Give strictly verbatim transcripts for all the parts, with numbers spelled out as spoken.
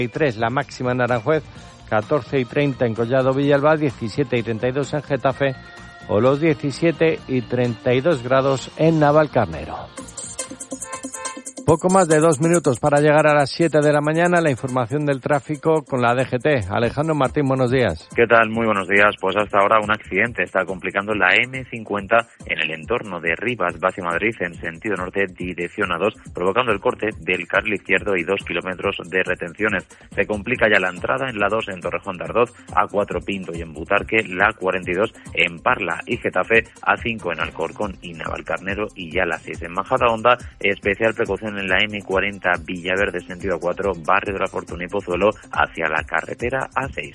tres la máxima en Aranjuez, catorce y treinta en Collado Villalba, diecisiete y treinta y dos en Getafe o los diecisiete y treinta y dos grados en Navalcarnero. Poco más de dos minutos para llegar a las siete de la mañana. La información del tráfico con la D G T. Alejandro Martín, buenos días. ¿Qué tal? Muy buenos días. Pues hasta ahora un accidente está complicando la eme cincuenta en el entorno de Rivas, Vacia Madrid, en sentido norte, dirección A dos, provocando el corte del carril izquierdo y dos kilómetros de retenciones. Se complica ya la entrada en la dos en Torrejón de Ardoz, A cuatro Pinto y en Butarque, la cuarenta y dos en Parla y Getafe, A cinco en Alcorcón y Navalcarnero y ya la seis en Majadahonda. Especial precaución en la eme cuarenta Villaverde, sentido A cuatro, barrio de la Fortuna y Pozuelo, hacia la carretera A seis.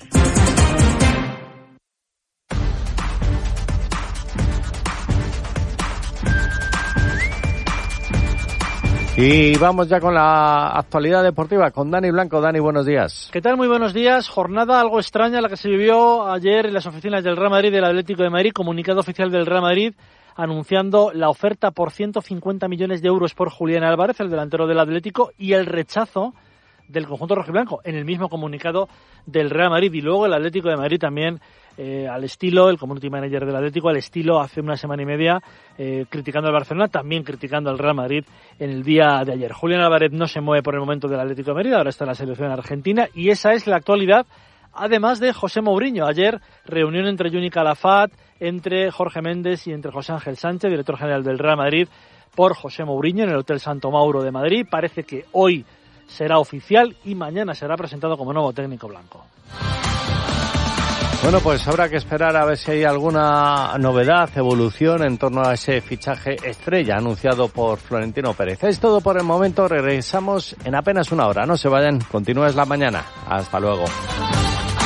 Y vamos ya con la actualidad deportiva con Dani Blanco. Dani, buenos días. ¿Qué tal? Muy buenos días. Jornada algo extraña la que se vivió ayer en las oficinas del Real Madrid y del Atlético de Madrid. Comunicado oficial del Real Madrid anunciando la oferta por ciento cincuenta millones de euros por Julián Álvarez, el delantero del Atlético, y el rechazo del conjunto rojiblanco en el mismo comunicado del Real Madrid. Y luego el Atlético de Madrid también, eh, al estilo, el community manager del Atlético, al estilo hace una semana y media, eh, criticando al Barcelona, también criticando al Real Madrid en el día de ayer. Julián Álvarez no se mueve por el momento del Atlético de Madrid, ahora está en la selección argentina, y esa es la actualidad, además de José Mourinho. Ayer, reunión entre Juni Calafat, entre Jorge Méndez y entre José Ángel Sánchez, director general del Real Madrid, por José Mourinho en el Hotel Santo Mauro de Madrid. Parece que hoy será oficial y mañana será presentado como nuevo técnico blanco. Bueno, pues habrá que esperar a ver si hay alguna novedad, evolución en torno a ese fichaje estrella anunciado por Florentino Pérez. Es todo por el momento, regresamos en apenas una hora. No se vayan, continúa Es la Mañana. Hasta luego.